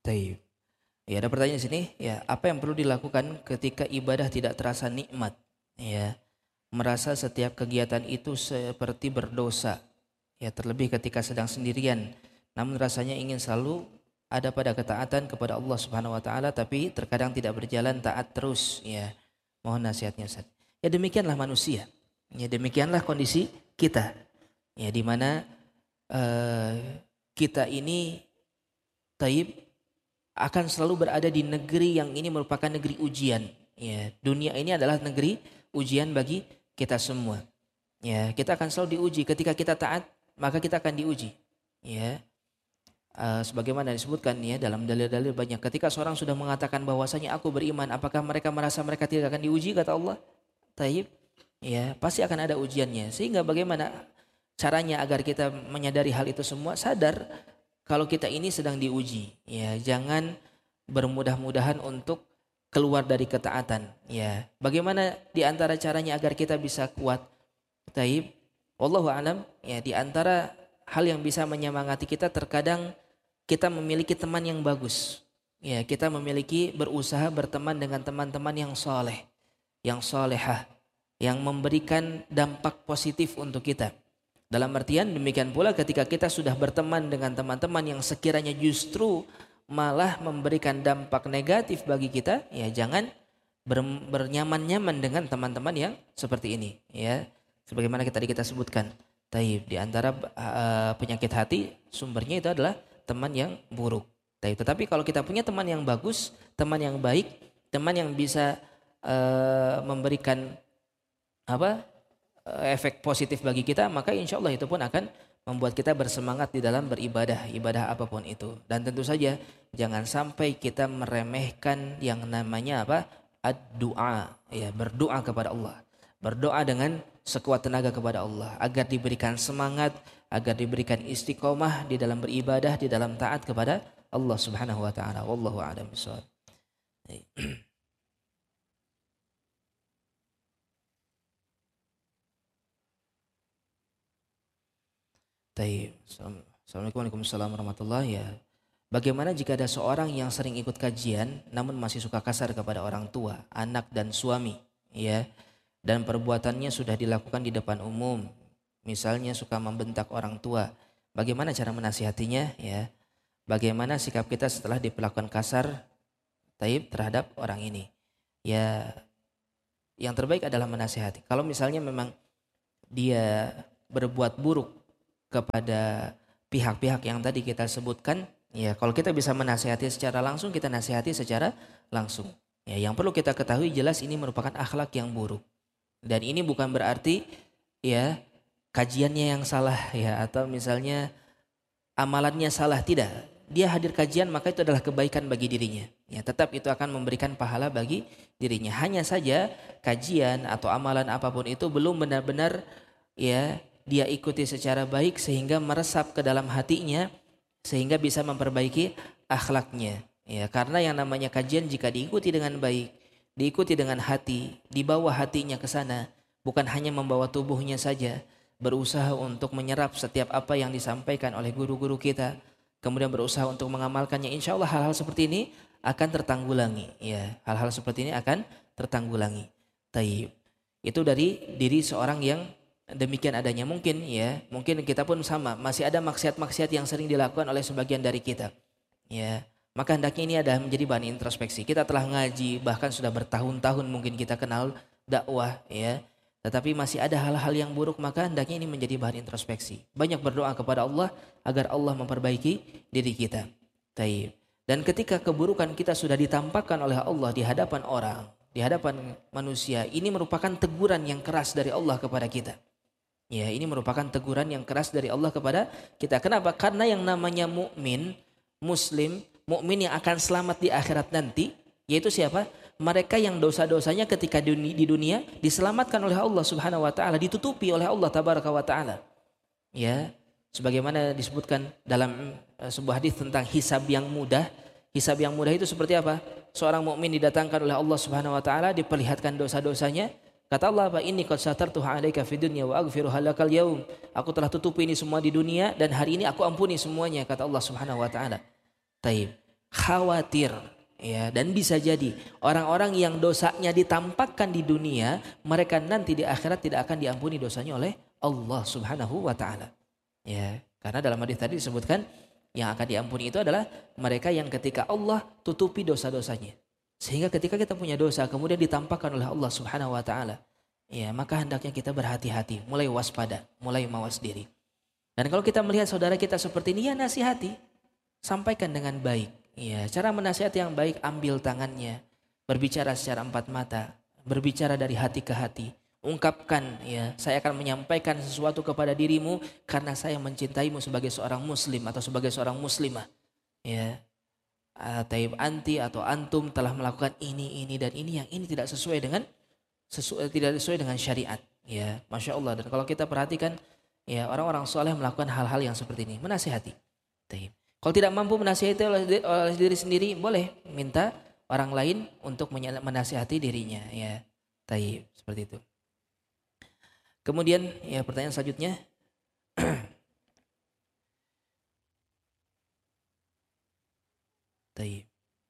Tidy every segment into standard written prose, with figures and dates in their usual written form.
Taib. Ya, ada pertanyaan di sini, ya, apa yang perlu dilakukan ketika ibadah tidak terasa nikmat? Ya, merasa setiap kegiatan itu seperti berdosa. Ya, terlebih ketika sedang sendirian, namun rasanya ingin selalu ada pada ketaatan kepada Allah Subhanahu wa taala, tapi terkadang tidak berjalan taat terus, ya. Mohon nasihatnya, Ustaz. Ya, demikianlah manusia. Ya, demikianlah kondisi kita. Ya, di mana kita ini taib akan selalu berada di negeri yang ini merupakan negeri ujian. Ya, dunia ini adalah negeri ujian bagi kita semua. Ya, kita akan selalu diuji. Ketika kita taat, maka kita akan diuji. Ya, sebagaimana disebutkan ya dalam dalil-dalil banyak. Ketika seorang sudah mengatakan bahwasanya aku beriman, apakah mereka merasa mereka tidak akan diuji? Kata Allah, taib. Ya, pasti akan ada ujiannya. Sehingga bagaimana caranya agar kita menyadari hal itu semua? Sadar kalau kita ini sedang diuji, ya jangan bermudah-mudahan untuk keluar dari ketaatan, ya. Bagaimana di antara caranya agar kita bisa kuat? Taib, wallahu alam, ya di antara hal yang bisa menyemangati kita terkadang kita memiliki teman yang bagus. Ya, kita memiliki berusaha berteman dengan teman-teman yang soleh, yang solehah, yang memberikan dampak positif untuk kita. Dalam artian demikian pula ketika kita sudah berteman dengan teman-teman yang sekiranya justru malah memberikan dampak negatif bagi kita, ya jangan bernyaman-nyaman dengan teman-teman yang seperti ini, ya. Sebagaimana tadi kita sebutkan, taib, di antara penyakit hati sumbernya itu adalah teman yang buruk. Taib. Tetapi kalau kita punya teman yang bagus, teman yang baik, teman yang bisa memberikan efek positif bagi kita, maka insya Allah itu pun akan membuat kita bersemangat di dalam beribadah, ibadah apapun itu. Dan tentu saja jangan sampai kita meremehkan yang namanya ad-du'a, ya, berdoa kepada Allah. Berdoa dengan sekuat tenaga kepada Allah agar diberikan semangat, agar diberikan istiqomah di dalam beribadah, di dalam taat kepada Allah Subhanahu wa taala. Wallahu a'lam bishawab. Taib. Assalamualaikum warahmatullahi wabarakatuh. Ya. Bagaimana jika ada seorang yang sering ikut kajian namun masih suka kasar kepada orang tua, anak dan suami, ya. Dan perbuatannya sudah dilakukan di depan umum. Misalnya suka membentak orang tua. Bagaimana cara menasihatinya, ya? Bagaimana sikap kita setelah diperlakukan kasar, taib, terhadap orang ini? Ya, yang terbaik adalah menasihati. Kalau misalnya memang dia berbuat buruk kepada pihak-pihak yang tadi kita sebutkan, ya kalau kita bisa menasihati secara langsung, kita nasihati secara langsung. Ya, yang perlu kita ketahui jelas ini merupakan akhlak yang buruk. Dan ini bukan berarti ya kajiannya yang salah, ya, atau misalnya amalannya salah, tidak. Dia hadir kajian maka itu adalah kebaikan bagi dirinya. Ya, tetap itu akan memberikan pahala bagi dirinya. Hanya saja kajian atau amalan apapun itu belum benar-benar ya dia ikuti secara baik sehingga meresap ke dalam hatinya sehingga bisa memperbaiki akhlaknya. Ya, karena yang namanya kajian jika diikuti dengan baik, diikuti dengan hati, dibawa hatinya ke sana, bukan hanya membawa tubuhnya saja, berusaha untuk menyerap setiap apa yang disampaikan oleh guru-guru kita, kemudian berusaha untuk mengamalkannya. Insya Allah hal-hal seperti ini akan tertanggulangi. Ya, hal-hal seperti ini akan tertanggulangi. Taib. Itu dari diri seorang yang demikian adanya. Mungkin ya, mungkin kita pun sama, masih ada maksiat-maksiat yang sering dilakukan oleh sebagian dari kita. Ya, maka hendaknya ini ada menjadi bahan introspeksi. Kita telah ngaji, bahkan sudah bertahun-tahun mungkin kita kenal dakwah, ya. Tetapi masih ada hal-hal yang buruk, maka hendaknya ini menjadi bahan introspeksi. Banyak berdoa kepada Allah agar Allah memperbaiki diri kita. Taib. Dan ketika keburukan kita sudah ditampakkan oleh Allah di hadapan orang, di hadapan manusia, ini merupakan teguran yang keras dari Allah kepada kita. Ya, ini merupakan teguran yang keras dari Allah kepada kita. Kenapa? Karena yang namanya mukmin, muslim, mukmin yang akan selamat di akhirat nanti, yaitu siapa? Mereka yang dosa-dosanya ketika di dunia diselamatkan oleh Allah Subhanahu wa taala, ditutupi oleh Allah Tabaraka wa taala. Ya, sebagaimana disebutkan dalam sebuah hadis tentang hisab yang mudah. Hisab yang mudah itu seperti apa? Seorang mukmin didatangkan oleh Allah Subhanahu wa taala, diperlihatkan dosa-dosanya. Kata Allah, "Fa inni qad satartuha 'alaika fid dunya wa aghfiruha lakal yaum." Aku telah tutupi ini semua di dunia dan hari ini aku ampuni semuanya, kata Allah Subhanahu wa taala. Taib. khawatir, ya, dan bisa jadi orang-orang yang dosanya ditampakkan di dunia, mereka nanti di akhirat tidak akan diampuni dosanya oleh Allah Subhanahu wa taala. Ya, karena dalam hadis tadi disebutkan yang akan diampuni itu adalah mereka yang ketika Allah tutupi dosa-dosanya. Sehingga ketika kita punya dosa kemudian ditampakkan oleh Allah Subhanahu wa taala, ya, maka hendaknya kita berhati-hati, mulai waspada, mulai mawas diri. Dan kalau kita melihat saudara kita seperti ini, ya nasihati, sampaikan dengan baik. Ya, cara menasihati yang baik, ambil tangannya, berbicara secara empat mata, berbicara dari hati ke hati. Ungkapkan, ya, saya akan menyampaikan sesuatu kepada dirimu karena saya mencintaimu sebagai seorang muslim atau sebagai seorang muslimah. Ya, taib anti atau antum telah melakukan ini dan ini, yang ini tidak sesuai dengan syariat. Ya, masya Allah. Dan kalau kita perhatikan, ya, orang-orang soleh melakukan hal-hal yang seperti ini, menasihati. Taib. Kalau tidak mampu menasihati oleh diri sendiri, boleh minta orang lain untuk menasihati dirinya. Ya, taib, seperti itu. Kemudian, ya, pertanyaan selanjutnya. Taib.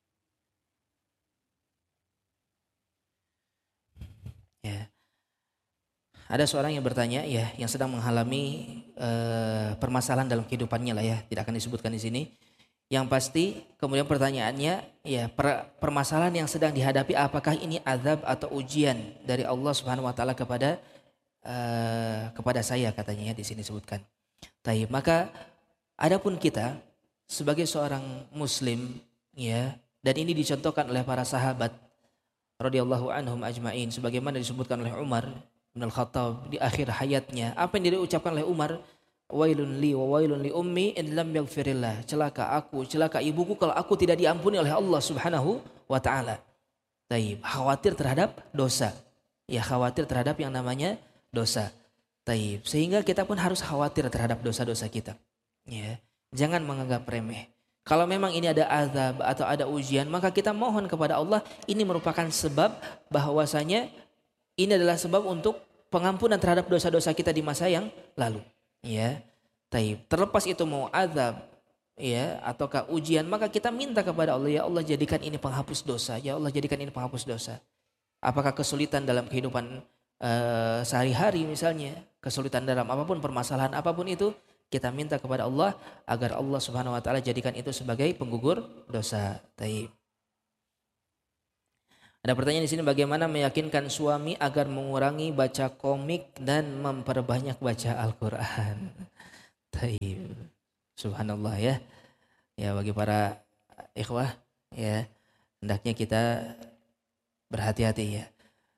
Ya. Ada seorang yang bertanya, ya, yang sedang mengalami permasalahan dalam kehidupannya lah, ya, tidak akan disebutkan di sini. Yang pasti kemudian pertanyaannya, ya, permasalahan yang sedang dihadapi apakah ini azab atau ujian dari Allah Subhanahu wa taala kepada saya, katanya, ya, di sini disebutkan. Taib. Maka adapun kita sebagai seorang muslim, ya, dan ini dicontohkan oleh para sahabat radhiyallahu anhum ajmain, sebagaimana disebutkan oleh Umar bin Al-Khattab di akhir hayatnya. Apa yang diucapkan oleh Umar? Wailun li wa wailun li ummi in lam yaghfirillah. Celaka aku, celaka ibuku kalau aku tidak diampuni oleh Allah Subhanahu wa taala. Taib. Khawatir terhadap dosa. Ya, khawatir terhadap yang namanya dosa. Taib. Sehingga kita pun harus khawatir terhadap dosa-dosa kita. Ya. Jangan menganggap remeh. Kalau memang ini ada azab atau ada ujian, maka kita mohon kepada Allah. Ini merupakan sebab bahwasanya ini adalah sebab untuk pengampunan terhadap dosa-dosa kita di masa yang lalu. Ya, taib. Terlepas itu mau azab, ya, ataukah ujian, maka kita minta kepada Allah, ya Allah jadikan ini penghapus dosa. Ya Allah jadikan ini penghapus dosa. Apakah kesulitan dalam kehidupan sehari-hari misalnya, kesulitan dalam apapun, permasalahan apapun itu, kita minta kepada Allah agar Allah Subhanahu wa taala jadikan itu sebagai penggugur dosa. Taib. Ada pertanyaan di sini, bagaimana meyakinkan suami agar mengurangi baca komik dan memperbanyak baca Al-Qur'an. Taib. Subhanallah, ya. Ya, bagi para ikhwah, ya, hendaknya kita berhati-hati, ya.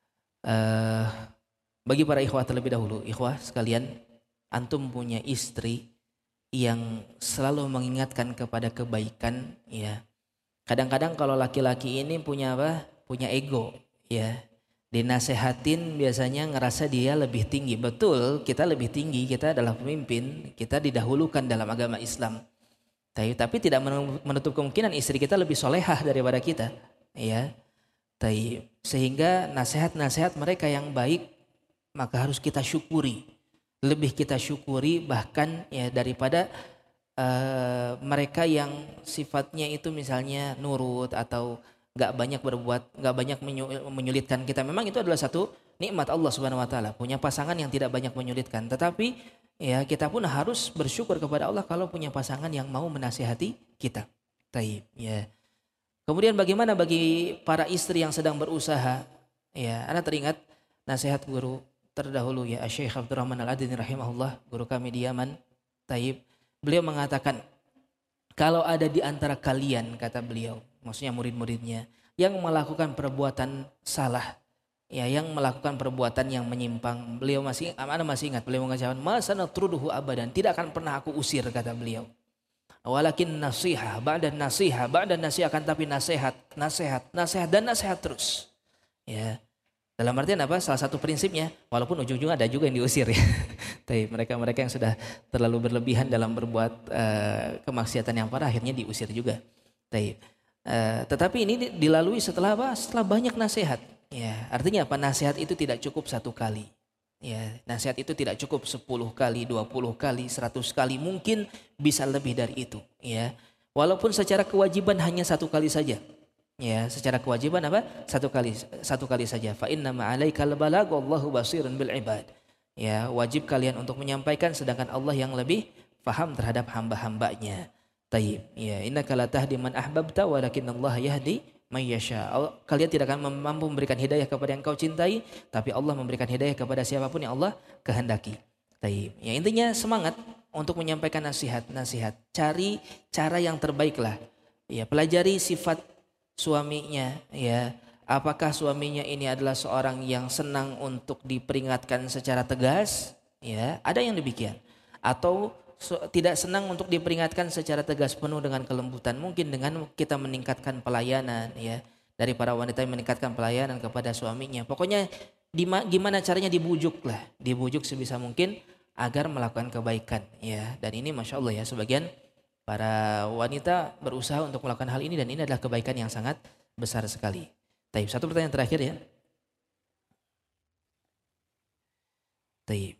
Bagi para ikhwah terlebih dahulu, ikhwah sekalian, antum punya istri yang selalu mengingatkan kepada kebaikan, ya. Kadang-kadang kalau laki-laki ini punya apa? Punya ego, ya. Dinasehatin biasanya ngerasa dia lebih tinggi. Betul, kita lebih tinggi, kita adalah pemimpin, kita didahulukan dalam agama Islam. Tapi tidak menutup kemungkinan istri kita lebih solehah daripada kita, ya. Sehingga nasihat-nasihat mereka yang baik maka harus kita syukuri. Lebih kita syukuri bahkan, ya, daripada mereka yang sifatnya itu misalnya nurut atau gak banyak berbuat, gak banyak menyulitkan kita. Memang itu adalah satu nikmat Allah Subhanahu wa taala, punya pasangan yang tidak banyak menyulitkan. Tetapi, ya, kita pun harus bersyukur kepada Allah kalau punya pasangan yang mau menasihati kita. Taib, ya. Kemudian bagaimana bagi para istri yang sedang berusaha? Ya, Anda teringat nasihat guru terdahulu, ya, Syekh Abdurrahman Al-Adini rahimahullah, guru kami di Yaman. Taib. Beliau mengatakan, kalau ada di antara kalian, kata beliau, maksudnya murid-muridnya, yang melakukan perbuatan salah, ya, yang melakukan perbuatan yang menyimpang, Anda masih ingat beliau mengatakan, masa natruduhu abadan, tidak akan pernah aku usir, kata beliau. Walakin nasihat, ba'da nasihat, akan tapi nasihat dan nasihat terus. Ya. Dalam artian apa? Salah satu prinsipnya, walaupun ujung-ujung ada juga yang diusir, ya. Tapi mereka yang sudah terlalu berlebihan dalam berbuat kemaksiatan yang parah akhirnya diusir juga. Tetapi ini dilalui setelah apa? Setelah banyak nasihat. Ya, artinya apa? Nasihat itu tidak cukup satu kali. Ya, nasihat itu tidak cukup 10 kali, 20 kali, 100 kali, mungkin bisa lebih dari itu. Ya, Walaupun secara kewajiban hanya satu kali saja. Ya, secara kewajiban apa? Satu kali saja. Fa inna ma'alaikal balagh wallahu basirun bil ibad. Ya, wajib kalian untuk menyampaikan sedangkan Allah yang lebih paham terhadap hamba-hambanya. Taib. Ya, innaka la tahdi man ahbabta walakinallaha yahdi may yasha. Kalian tidak akan mampu memberikan hidayah kepada yang kau cintai, tapi Allah memberikan hidayah kepada siapapun yang Allah kehendaki. Taib. Ya, intinya semangat untuk menyampaikan nasihat. Cari cara yang terbaik lah. Ya, pelajari sifat suaminya, ya. Apakah suaminya ini adalah seorang yang senang untuk diperingatkan secara tegas? Ya, ada yang demikian. Atau tidak senang untuk diperingatkan secara tegas penuh dengan kelembutan. Mungkin dengan kita meningkatkan pelayanan, ya. Dari para wanita yang meningkatkan pelayanan kepada suaminya. Pokoknya gimana caranya dibujuk lah. Dibujuk sebisa mungkin agar melakukan kebaikan, ya. Dan ini Masya Allah ya, sebagian para wanita berusaha untuk melakukan hal ini dan ini adalah kebaikan yang sangat besar sekali. Taib, satu pertanyaan terakhir ya. Taib.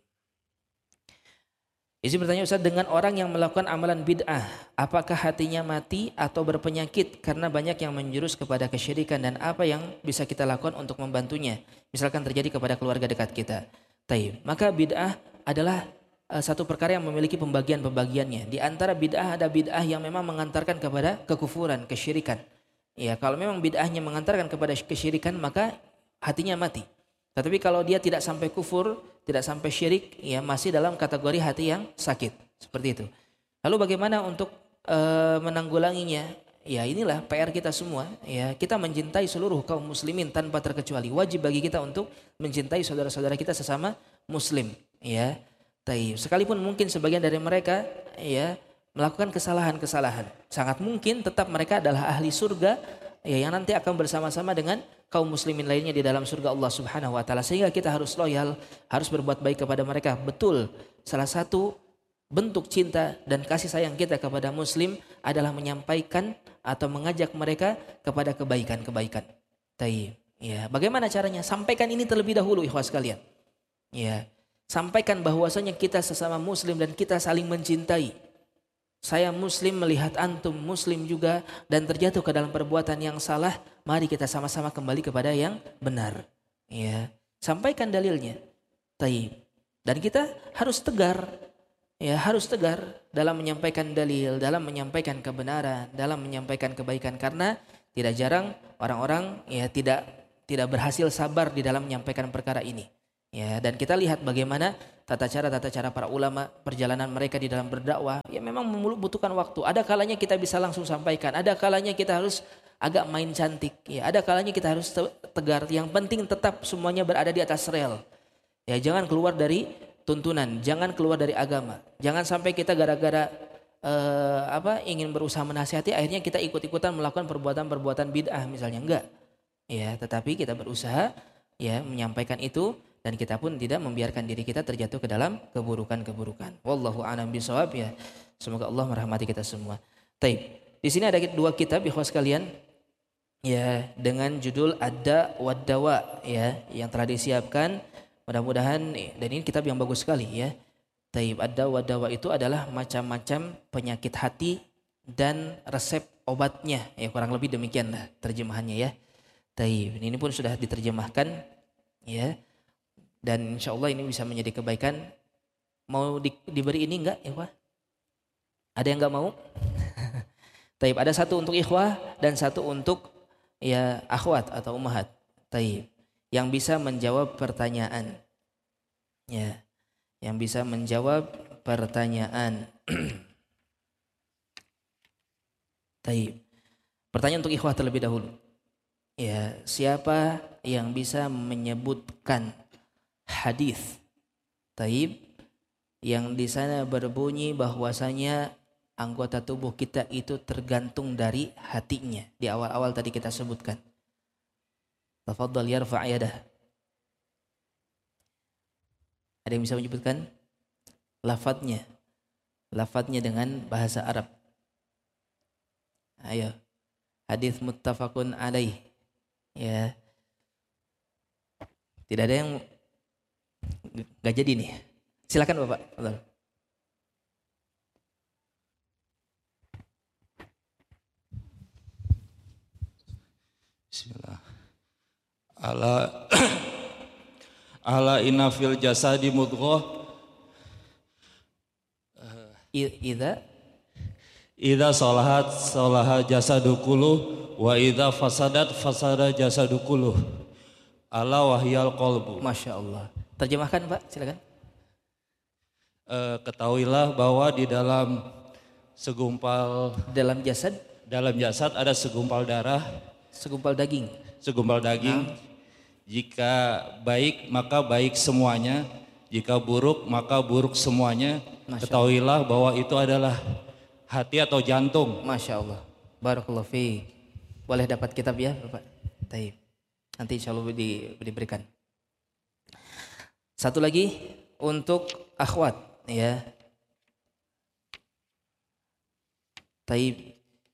Izin bertanya Ustaz, dengan orang yang melakukan amalan bid'ah, apakah hatinya mati atau berpenyakit karena banyak yang menjurus kepada kesyirikan dan apa yang bisa kita lakukan untuk membantunya? Misalkan terjadi kepada keluarga dekat kita. Taib. Maka bid'ah adalah satu perkara yang memiliki pembagian-pembagiannya. Di antara bid'ah ada bid'ah yang memang mengantarkan kepada kekufuran, kesyirikan. Ya, kalau memang bid'ahnya mengantarkan kepada kesyirikan maka hatinya mati. Tetapi kalau dia tidak sampai kufur, tidak sampai syirik, ya masih dalam kategori hati yang sakit. Seperti itu. Lalu bagaimana untuk menanggulanginya? Ya inilah PR kita semua. Ya, kita mencintai seluruh kaum muslimin tanpa terkecuali. Wajib bagi kita untuk mencintai saudara-saudara kita sesama muslim. Ya, sekalipun mungkin sebagian dari mereka ya melakukan kesalahan-kesalahan. Sangat mungkin tetap mereka adalah ahli surga ya, yang nanti akan bersama-sama dengan kaum muslimin lainnya di dalam surga Allah Subhanahu wa taala. Sehingga kita harus loyal, harus berbuat baik kepada mereka. Betul, salah satu bentuk cinta dan kasih sayang kita kepada muslim adalah menyampaikan atau mengajak mereka kepada kebaikan-kebaikan. Ya, bagaimana caranya? Sampaikan ini terlebih dahulu ikhwas sekalian. Ya, sampaikan bahwasanya kita sesama muslim dan kita saling mencintai. Saya muslim melihat antum muslim juga dan terjatuh ke dalam perbuatan yang salah, mari kita sama-sama kembali kepada yang benar. Ya, sampaikan dalilnya. Dan kita harus tegar. Ya, harus tegar dalam menyampaikan dalil, dalam menyampaikan kebenaran, dalam menyampaikan kebaikan karena tidak jarang orang-orang ya tidak berhasil sabar di dalam menyampaikan perkara ini. Ya, dan kita lihat bagaimana tata cara para ulama, perjalanan mereka di dalam berdakwah, ya memang membutuhkan waktu. Ada kalanya kita bisa langsung sampaikan, ada kalanya kita harus agak main cantik, ya, ada kalanya kita harus tegar. Yang penting tetap semuanya berada di atas rel. Ya, jangan keluar dari tuntunan, jangan keluar dari agama. Jangan sampai kita gara-gara ingin berusaha menasihati, akhirnya kita ikut-ikutan melakukan perbuatan-perbuatan bid'ah misalnya, enggak. Ya, tetapi kita berusaha ya menyampaikan itu. Dan kita pun tidak membiarkan diri kita terjatuh ke dalam keburukan-keburukan. Wallahu a'lam bishawab ya. Semoga Allah merahmati kita semua. Taib. Di sini ada dua kitab ikhwas sekalian. Ya, dengan judul Ad-Da' wad-Dawa ya, yang telah disiapkan. Mudah-mudahan dan ini kitab yang bagus sekali ya. Taib. Ad-Da' wad-Dawa itu adalah macam-macam penyakit hati dan resep obatnya. Ya, kurang lebih demikianlah terjemahannya ya. Taib. Ini pun sudah diterjemahkan ya. Dan insya Allah ini bisa menjadi kebaikan. Mau diberi ini enggak ikhwah? Ada yang enggak mau? Taib, ada satu untuk ikhwah dan satu untuk ya akhwat atau ummahat. Taib, yang bisa menjawab pertanyaan. Ya, yang bisa menjawab pertanyaan. Taib. Pertanyaan untuk ikhwah terlebih dahulu. Ya, siapa yang bisa menyebutkan hadis taib yang di sana berbunyi bahwasanya anggota tubuh kita itu tergantung dari hatinya. Di awal-awal tadi kita sebutkan. Tafadhal yarfa' yadah. Ada yang bisa menyebutkan lafadznya? Lafadznya dengan bahasa Arab. Ayo. Hadis muttafaqun alaih. Ya. Tidak ada yang gak jadi nih. Silakan Bapak. ala inna fil jasadi mudghah idza salahat salaha jasadu kulluh wa idza fasadat fasada jasadu kulluh ala wahyal qalbu. Masya Allah. Terjemahkan Pak, silakan. Ketahuilah bahwa di dalam jasad ada segumpal darah, segumpal daging. Jika baik maka baik semuanya, jika buruk maka buruk semuanya. Ketahuilah bahwa itu adalah hati atau jantung. Masya Allah. Barakallahu fiik. Boleh dapat kitab ya Bapak? Taib. Nanti insya Allah diberikan. Satu lagi untuk akhwat ya. Taib.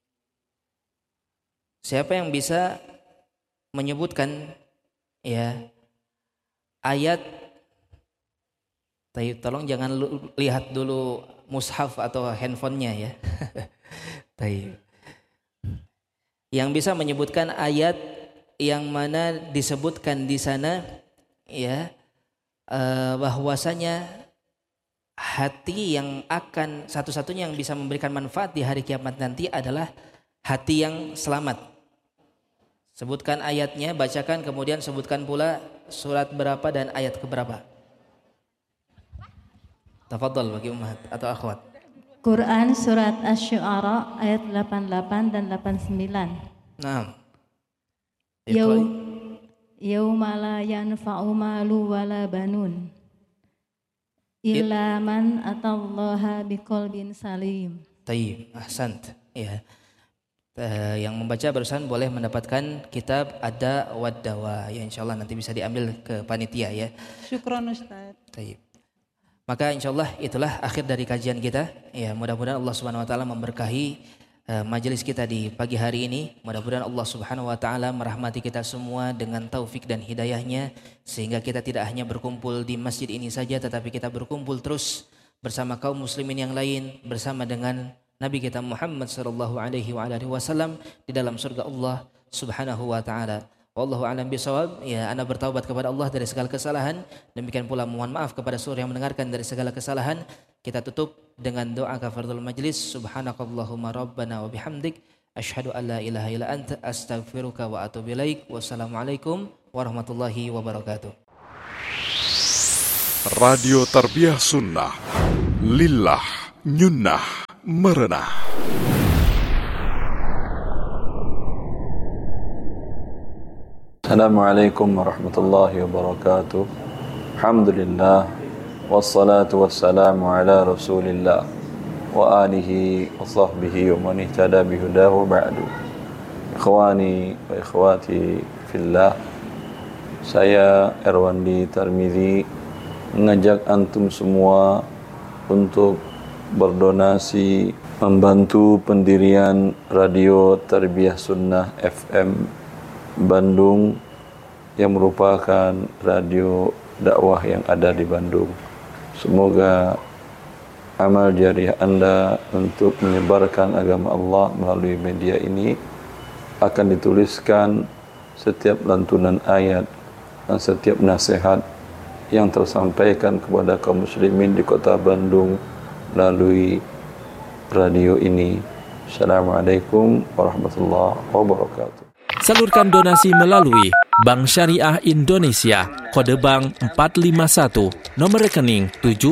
Siapa yang bisa menyebutkan ya ayat? Taib, tolong jangan lihat dulu mushaf atau handphonenya ya. Taib. Yang bisa menyebutkan ayat yang mana disebutkan di sana ya bahwasanya hati yang akan satu-satunya yang bisa memberikan manfaat di hari kiamat nanti adalah hati yang selamat. Sebutkan ayatnya, bacakan, kemudian sebutkan pula surat berapa dan ayat keberapa. Tafadhal bagi ummahat atau akhwat. Quran surat Asy-Syu'ara ayat 88 dan 89. Naam. Yauma la yanfa'u malu wala banun illa man atallaha biqalbin salim. Tayyib, ahsant. Ya. Yang membaca barusan boleh mendapatkan kitab Ada wad Dawa. Ya insyaallah nanti bisa diambil ke panitia ya. Syukran Ustaz. Tayyib. Maka insyaallah itulah akhir dari kajian kita. Ya, mudah-mudahan Allah Subhanahu wa taala memberkahi majelis kita di pagi hari ini. Mudah-mudahan Allah Subhanahu wa taala merahmati kita semua dengan taufik dan hidayahnya sehingga kita tidak hanya berkumpul di masjid ini saja tetapi kita berkumpul terus bersama kaum muslimin yang lain, bersama dengan Nabi kita Muhammad sallallahu alaihi wasallam di dalam surga Allah Subhanahu wa taala. Wallahu a'lam bishawab. Ya, ana bertaubat kepada Allah dari segala kesalahan. Demikian pula mohon maaf kepada seluruh yang mendengarkan dari segala kesalahan. Kita tutup dengan doa kafaratul majlis. Subhanakallahumma rabbana wa bihamdik asyhadu an la ilaha illa anta astaghfiruka wa atubu ilaik. Wassalamualaikum warahmatullahi wabarakatuh. Radio Tarbiyah Sunnah Lillah Nyunnah Merenah. Assalamualaikum warahmatullahi wabarakatuh. Alhamdulillah wassalatu wassalamu ala Rasulillah wa alihi wa sahbihi wa man ihtada bihudahu ba'du. Ikhwani wa ikhwati fillah. Saya Erwandi Tarmizi mengajak antum semua untuk berdonasi membantu pendirian Radio Tarbiyah Sunnah FM Bandung yang merupakan radio dakwah yang ada di Bandung. Semoga amal jariah Anda untuk menyebarkan agama Allah melalui media ini akan dituliskan setiap lantunan ayat dan setiap nasihat yang tersampaikan kepada kaum muslimin di kota Bandung melalui radio ini. Assalamualaikum warahmatullahi wabarakatuh. Salurkan donasi melalui Bank Syariah Indonesia, kode bank 451, nomor rekening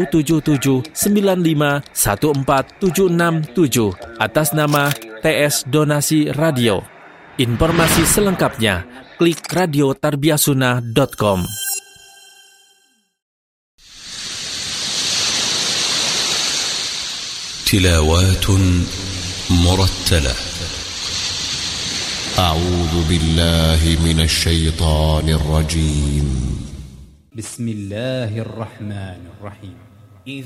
777951476 atas nama TS Donasi Radio. Informasi selengkapnya klik radiotarbiyahsunnah.com. Tilawatun murattalah. أعوذ بالله من الشيطان الرجيم. بسم الله الرحمن الرحيم.